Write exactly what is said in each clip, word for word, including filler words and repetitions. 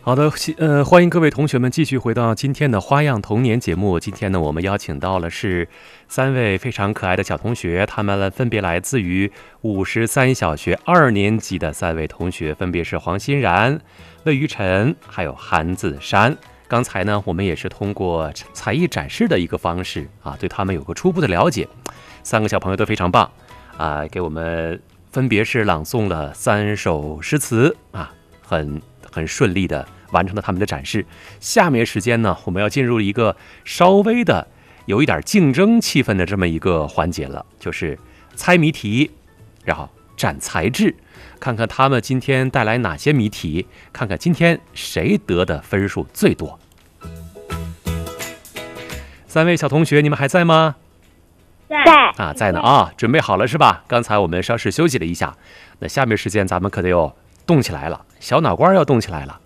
好的，呃，欢迎各位同学们继续回到今天的花样童年节目。今天呢，我们邀请到了是三位非常可爱的小同学，他们分别来自于五十三小学二年级的三位同学，分别是黄欣然、魏于晨还有韩子珊。刚才呢，我们也是通过才艺展示的一个方式啊，对他们有个初步的了解。三个小朋友都非常棒啊，给我们分别是朗诵了三首诗词啊，很很顺利的完成了他们的展示。下面时间呢，我们要进入一个稍微的有一点竞争气氛的这么一个环节了，就是猜谜题，然后展才智，看看他们今天带来哪些谜题，看看今天谁得的分数最多。三位小同学，你们还在吗？ 在啊，在呢啊，准备好了是吧？刚才我们稍事休息了一下，那下面时间咱们可得有动起来了，小脑瓜要动起来了。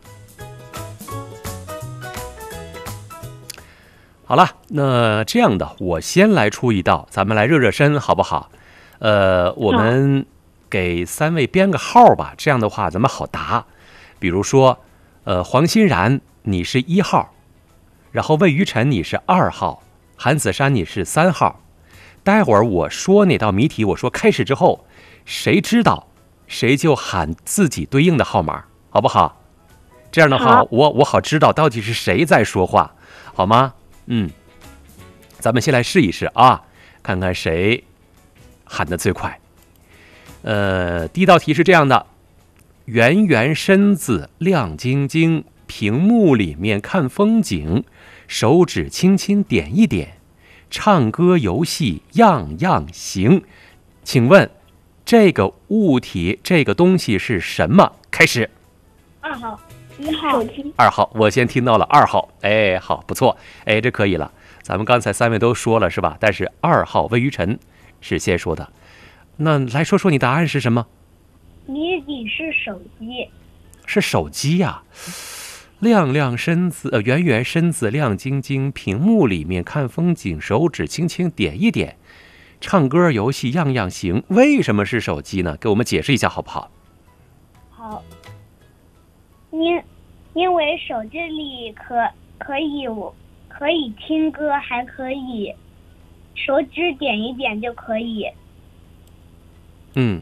好了，那这样的，我先来出一道，咱们来热热身，好不好？呃，我们给三位编个号吧，这样的话咱们好答。比如说，呃，黄欣然你是一号，然后魏于晨你是二号，韩子珊你是三号。待会儿我说那道谜题，我说开始之后，谁知道谁就喊自己对应的号码，好不好？这样的话，我我好知道到底是谁在说话，好吗？嗯，咱们先来试一试啊，看看谁喊得最快。呃，第一道题是这样的：圆圆身子亮晶晶，屏幕里面看风景，手指轻轻点一点，唱歌游戏样样行。请问这个物体这个东西是什么？开始。 二号。一号手机。 二号，我先听到了二号。哎，好，不错，哎，这可以了。咱们刚才三位都说了是吧？但是二号魏于晨是先说的。那来说说你答案是什么？ 谜底是手机。 是手机呀、啊。亮亮身子，呃，圆圆身子亮晶晶，屏幕里面看风景，手指轻轻点一点，唱歌游戏样样行。为什么是手机呢？给我们解释一下好不好？ 好，因因为手机里可可以可以听歌，还可以手指点一点就可以。 嗯。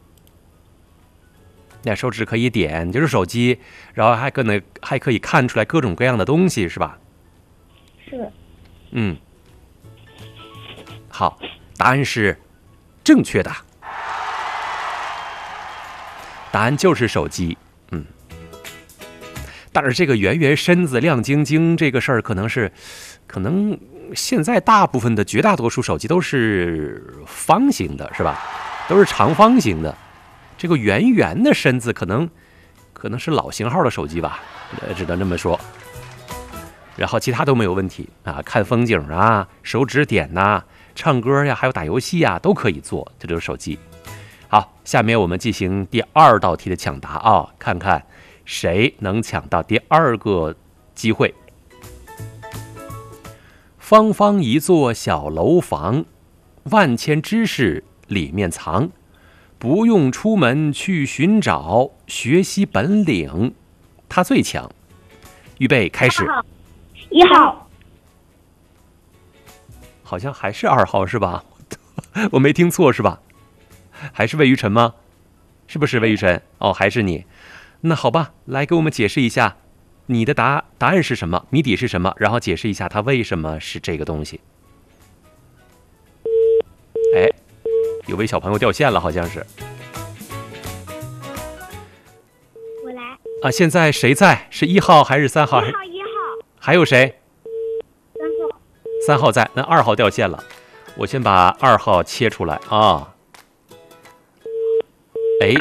那手指可以点，就是手机，然后还可能还可以看出来各种各样的东西，是吧？ 是。 嗯。好，答案是正确的。答案就是手机。嗯。但是这个圆圆身子亮晶晶这个事儿，可能是，可能现在大部分的绝大多数手机都是方形的，是吧？都是长方形的。这个圆圆的身子可能可能是老型号的手机吧，只能这么说。然后其他都没有问题啊，看风景啊，手指点呐、啊，唱歌呀，还有打游戏呀，都可以做，这就是手机。好，下面我们进行第二道题的抢答啊，看看谁能抢到第二个机会。方方一座小楼房，万千知识里面藏。不用出门去寻找，学习本领他最强。预备开始。 一号。 好像还是二号是吧？我没听错是吧？还是魏于晨吗？是不是魏于晨？哦，还是你。那好吧，来给我们解释一下你的答答案是什么，谜底是什么，然后解释一下它为什么是这个东西。哎，有位小朋友掉线了，好像是。 我来。 啊，现在谁在？是一号还是三号？ 一号，一号。 还有谁？ 三号。 三号在，那二号掉线了。我先把二号切出来啊。哎，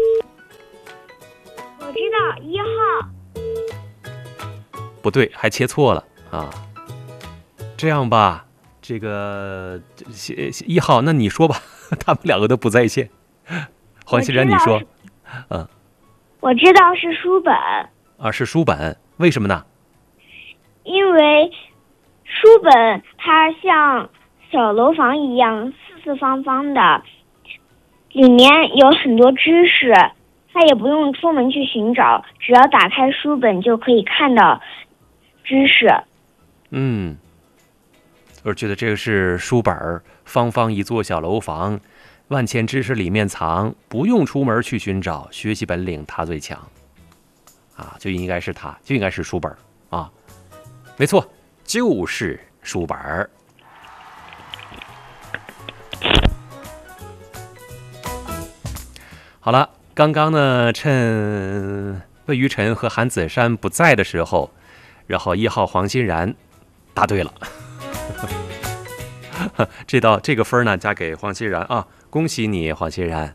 我知道一号。 不对，还切错了啊。这样吧。这个一号，那你说吧，他们两个都不在线。黄欣然，你说，嗯， 我知道是书本。 啊，是书本，为什么呢？ 因为书本它像小楼房一样四四方方的，里面有很多知识， 他也不用出门去寻找，只要打开书本就可以看到知识。 嗯，我觉得这个是书本儿，方方一座小楼房，万千知识里面藏，不用出门去寻找，学习本领他最强。啊，就应该是他，就应该是书本啊，没错，就是书本儿。好了，刚刚呢，趁魏于晨和韩子珊不在的时候，然后一号黄欣然答对了。这道这个分呢，加给黄欣然啊，恭喜你，黄欣然。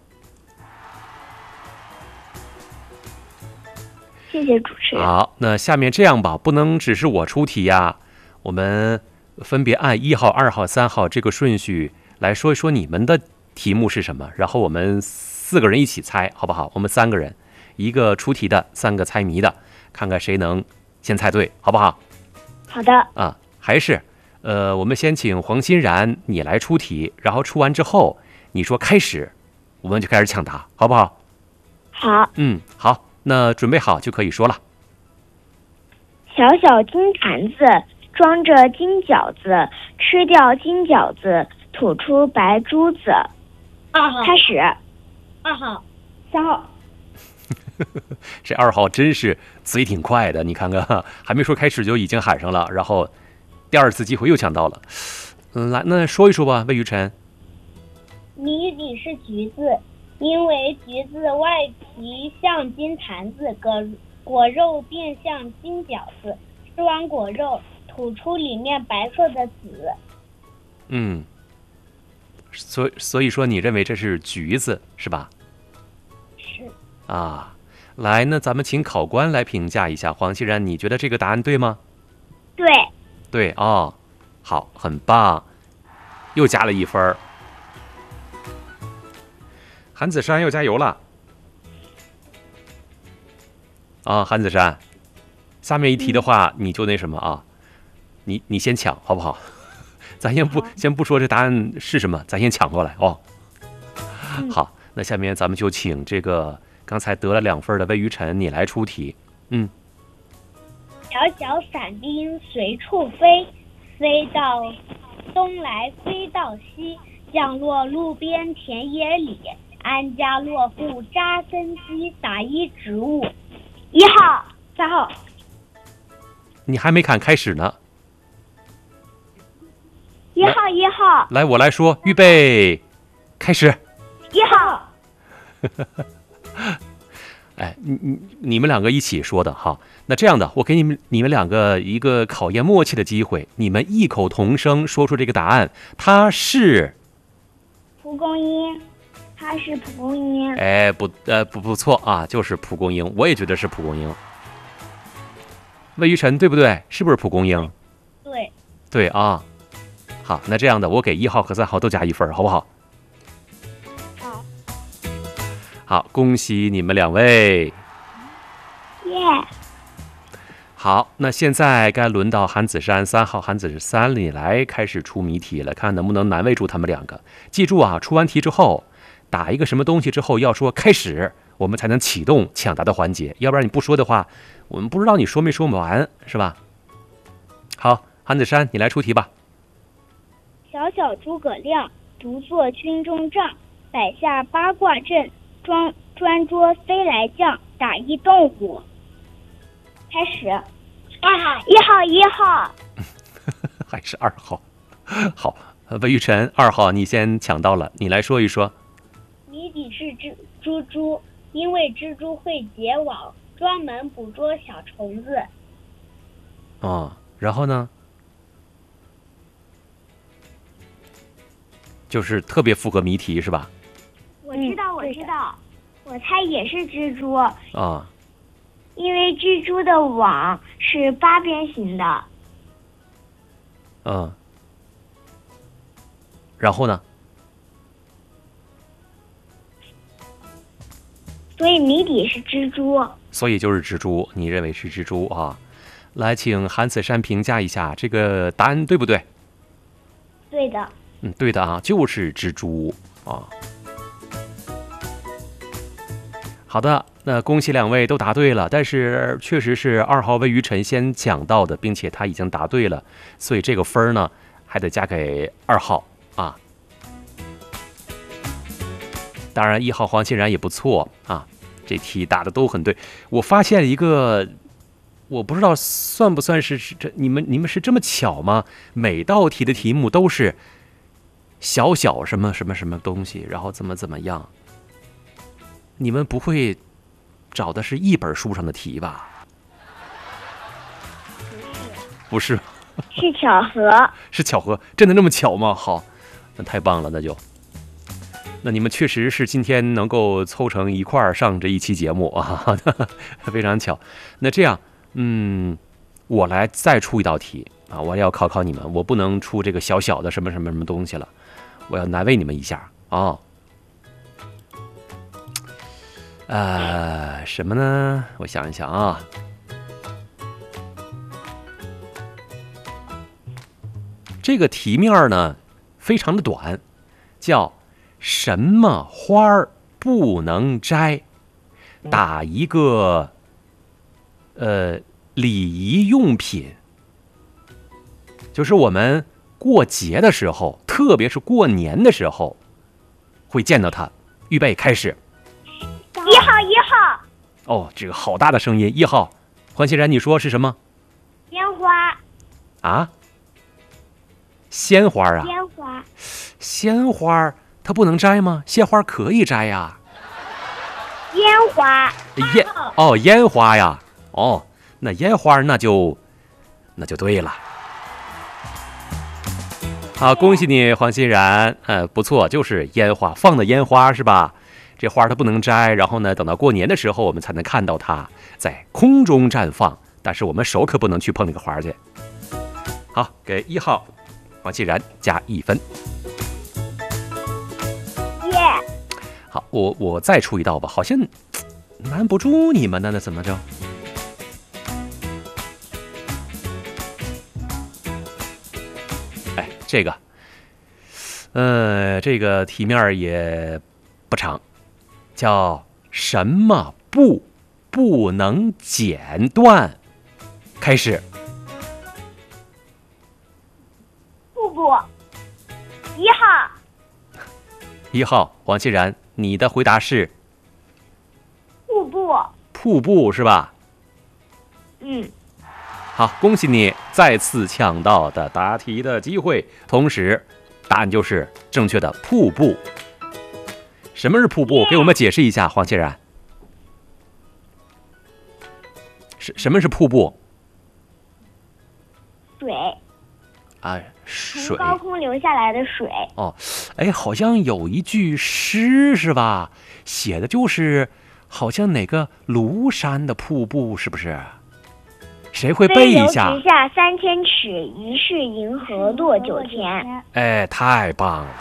谢谢主持人。 好，那下面这样吧，不能只是我出题呀，我们分别按一号、二号、三号这个顺序来说一说你们的题目是什么，然后我们四个人一起猜，好不好？我们三个人，一个出题的，三个猜谜的，看看谁能先猜对，好不好？ 好的。 啊，还是，呃，我们先请黄欣然你来出题，然后出完之后你说开始，我们就开始抢答，好不好？ 好。 嗯，好。那准备好就可以说了。 小小金坛子装着金饺子，吃掉金饺子，吐出白珠子。 二号开始。 二号三号。 这二号真是嘴挺快的，你看看，还没说开始就已经喊上了，然后第二次机会又抢到了。嗯，来，那说一说吧，魏于晨。 谜底是橘子。因为橘子外皮像金坛子，果果肉便像金饺子，吃完果肉吐出里面白色的籽。 嗯，所所以说你认为这是橘子是吧？ 是。 啊，来，那咱们请考官来评价一下，黄欣然，你觉得这个答案对吗？ 对。 对哦，好，很棒，又加了一分。韩子珊又加油了啊！韩子珊，下面一题的话，你就那什么啊，你你先抢好不好？咱先不先不说这答案是什么，咱先抢过来哦。好，那下面咱们就请这个刚才得了两分的魏于晨，你来出题。嗯。 小小伞兵随处飞，飞到东来飞到西，降落路边田野里。安家落户扎根基，打一植物。 一号、三号。 你还没看开始呢。 一号，一号。 来，我来说，预备，开始。 一号。 哎，你你你们两个一起说的哈。那这样的，我给你们你们两个一个考验默契的机会，你们异口同声说出这个答案，它是蒲公英。它是蒲公英。 哎，不，呃，不，不错啊，就是蒲公英，我也觉得是蒲公英。魏于晨，对不对？是不是蒲公英？ 对。 对啊。好，那这样的，我给一号和三号都加一分，好不好？ 好。 好，恭喜你们两位。 耶。 好，那现在该轮到韩子珊，三号韩子珊你来开始出谜题了，看能不能难为住他们两个。记住啊，出完题之后。打一个什么东西之后要说开始，我们才能启动抢答的环节，要不然你不说的话，我们不知道你说没说完，是吧？好，韩子珊，你来出题吧。 小小诸葛亮独坐军中帐，摆下八卦阵，专专捉飞来将，打一动物。开始。二号。 一号，一号。 还是二号。好，魏于晨，二号你先抢到了，你来说一说。 谜底是蜘蛛蛛，因为蜘蛛会结网，专门捕捉小虫子。 哦，然后呢？就是特别符合谜题是吧？ 我知道，我知道，我猜也是蜘蛛。 啊、 哦。因为蜘蛛的网是八边形的。 嗯。然后呢？ 所以谜底是蜘蛛， 所以就是蜘蛛，你认为是蜘蛛啊？来，请韩子珊评价一下这个答案对不对？ 对的。 嗯，对的啊，就是蜘蛛啊。 好的，那恭喜两位都答对了，但是确实是二号魏于晨先讲到的，并且他已经答对了，所以这个分呢还得加给二号啊。当然，一号黄欣然也不错啊，这题答的都很对。我发现一个，我不知道算不算是这你们你们是这么巧吗？每道题的题目都是小小什么什么什么东西，然后怎么怎么样。你们不会找的是一本书上的题吧？不是， 是巧合。 是巧合，真的那么巧吗？好，那太棒了，那就，那你们确实是今天能够凑成一块儿上这一期节目啊，非常巧。那这样，嗯，我来再出一道题啊，我要考考你们，我不能出这个小小的什么什么什么东西了，我要难为你们一下啊。呃，什么呢？我想一想啊。这个题面呢，非常的短，叫什么花儿不能摘？打一个呃礼仪用品，就是我们过节的时候，特别是过年的时候，会见到它。预备，开始。 一号，一号。 哦，这个好大的声音！一号，黄欣然，你说是什么？ 烟花。 啊？鲜花啊？ 烟花。 鲜花它不能摘吗？鲜花可以摘呀。 烟花。 烟哦，烟花呀。哦，那烟花那就那就对了。好，恭喜你，黄欣然。呃，不错，就是烟花，放的烟花是吧？这花它不能摘，然后呢，等到过年的时候，我们才能看到它在空中绽放。但是我们手可不能去碰那个花去。好，给一号黄欣然加一分。 耶！ 好，我我再出一道吧，好像难不住你们呢，那怎么着？哎，这个，呃，这个题面也不长。叫什么布不能剪断？开始。 瀑布。一号。 一号黄欣然，你的回答是瀑布。 瀑布是吧？ 嗯。 好，恭喜你再次抢到的答题的机会，同时答案就是正确的瀑布。什么是瀑布？给我们解释一下，黄欣然。什什么是瀑布？ 水。 啊，水。 从高空流下来的水。 哦，哎，好像有一句诗是吧？写的就是好像哪个庐山的瀑布，是不是？谁会背一下？ 飞流直下三千尺，疑是银河落九天。 哎，太棒了！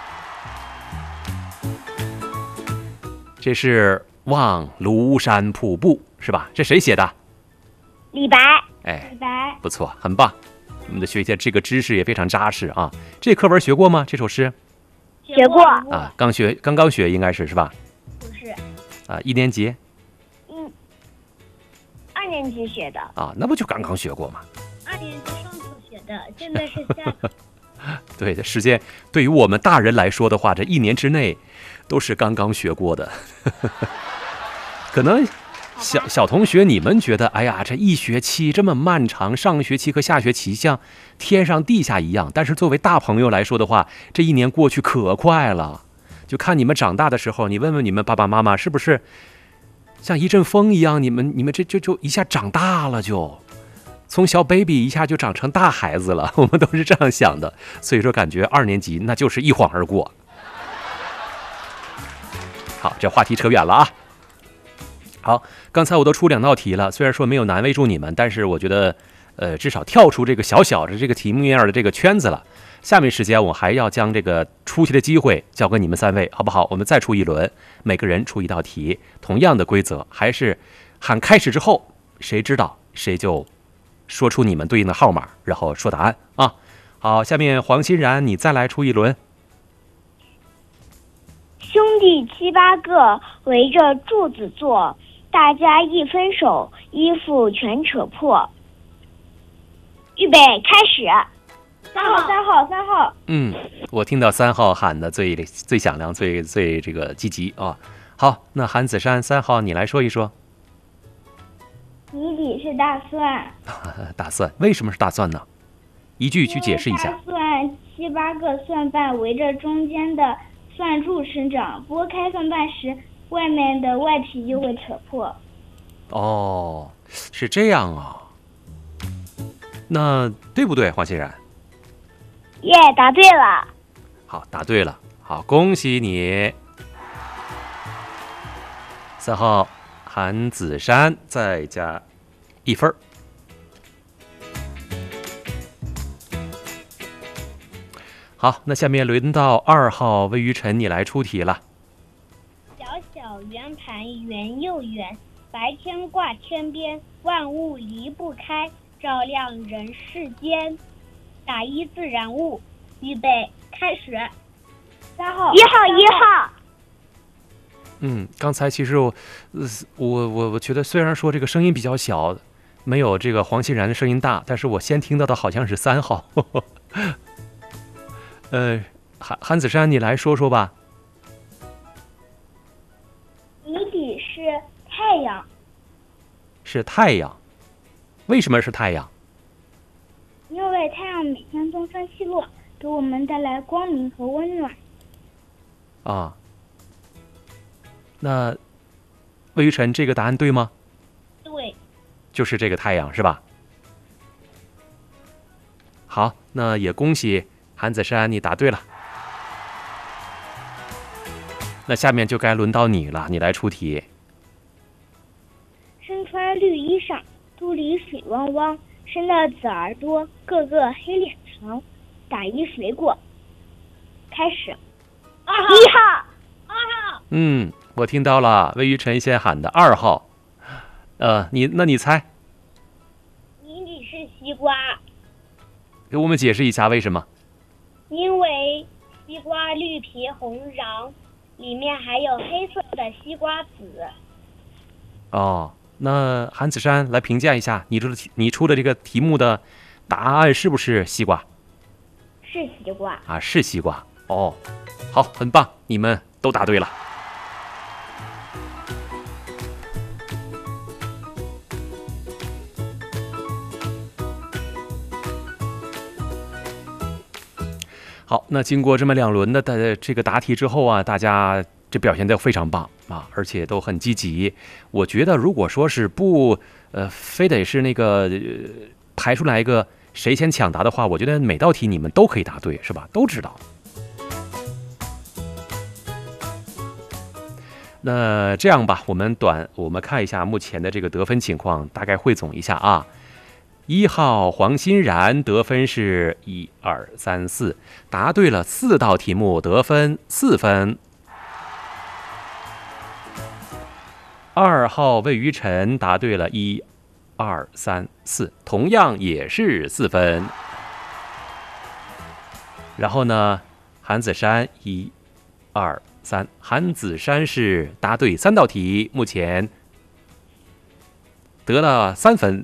这是望庐山瀑布是吧？这谁写的？ 李白。 哎， 李白。 不错，很棒。我们的学一下这个知识也非常扎实啊。这课文学过吗？这首诗？ 学过啊，刚学，刚刚学应该是是吧？ 不是。 啊，一年级。 嗯，二年级学的。 啊，那不就刚刚学过吗？ 二年级上次学的，现在是下。 对的，时间对于我们大人来说的话，这一年之内都是刚刚学过的。可能小小同学你们觉得，哎呀，这一学期这么漫长，上学期和下学期像天上地下一样。但是作为大朋友来说的话，这一年过去可快了。就看你们长大的时候，你问问你们爸爸妈妈，是不是像一阵风一样，你们你们这就就一下长大了就。从小 baby 一下就长成大孩子了，我们都是这样想的，所以说感觉二年级那就是一晃而过。好，这话题扯远了啊。好，刚才我都出两道题了，虽然说没有难为住你们，但是我觉得，呃，至少跳出这个小小的这个题目面的这个圈子了。下面时间我还要将这个出题的机会交给你们三位，好不好？我们再出一轮，每个人出一道题，同样的规则，还是喊开始之后，谁知道谁就说出你们对应的号码，然后说答案啊。好，下面黄欣然，你再来出一轮。 兄弟七八个围着柱子坐，大家一分手，衣服全扯破。预备，开始。三号，三号，三号。 嗯，我听到三号喊的最最响亮，最最这个积极啊。好，那韩子珊三号，你来说一说。 谜底是大蒜。 大蒜，为什么是大蒜呢？一句去解释一下。 大蒜七八个蒜瓣围着中间的蒜柱生长，剥开蒜瓣时，外面的外皮就会扯破。 哦，是这样啊。那对不对，黄欣然？ 耶，答对了。 好，答对了。好，恭喜你。三号韩子珊再加一分。好，那下面轮到二号魏于晨，你来出题了。 小小圆盘圆又圆，白天挂天边，万物离不开，照亮人世间。打一自然物，预备开始。三号， 一号，一号。 嗯，刚才其实我，呃、我我我觉得虽然说这个声音比较小，没有这个黄欣然的声音大，但是我先听到的好像是三号。呵呵呃，韩韩子珊，你来说说吧。 谜底是太阳。 是太阳，为什么是太阳？ 因为太阳每天东升西落，给我们带来光明和温暖。 啊，那魏于晨这个答案对吗？ 对， 就是这个太阳是吧？好，那也恭喜韩子珊，你答对了。那下面就该轮到你了，你来出题。 身穿绿衣裳，肚里水汪汪，生了紫耳朵，个个黑脸长，打一水果。开始。二号， 一号， 二号。 嗯，我听到了，魏于晨先喊的二号。呃，你那你猜？ 谜底是西瓜。 给我们解释一下为什么？ 因为西瓜绿皮红瓤，里面还有黑色的西瓜籽。 哦，那韩子珊来评价一下，你出的题，你出的这个题目的答案是不是西瓜？ 是西瓜啊，是西瓜。哦，好，很棒，你们都答对了。好，那经过这么两轮的的这个答题之后啊，大家这表现都非常棒啊，而且都很积极。我觉得如果说是不呃，非得是那个、呃、排出来一个谁先抢答的话，我觉得每道题你们都可以答对，是吧？都知道。那这样吧，我们短我们看一下目前的这个得分情况，大概汇总一下啊。一号黄欣然得分是一二三四，答对了四道题目，得分四分。二号魏于晨答对了一二三四，同样也是四分。然后呢，韩子珊一二三，韩子珊是答对三道题，目前得了三分。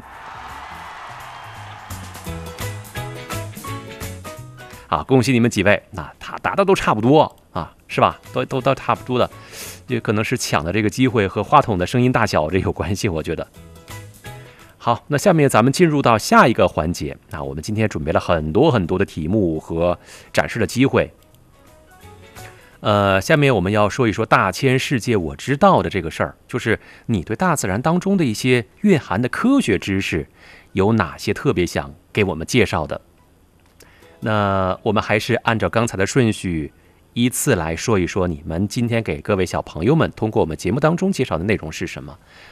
啊，恭喜你们几位！那他答的都差不多啊，是吧？都都都差不多的，也可能是抢的这个机会和话筒的声音大小这有关系，我觉得。好，那下面咱们进入到下一个环节。那我们今天准备了很多很多的题目和展示的机会。呃，下面我们要说一说大千世界我知道的这个事儿，就是你对大自然当中的一些蕴含的科学知识，有哪些特别想给我们介绍的？那我们还是按照刚才的顺序，依次来说一说你们今天给各位小朋友们通过我们节目当中介绍的内容是什么。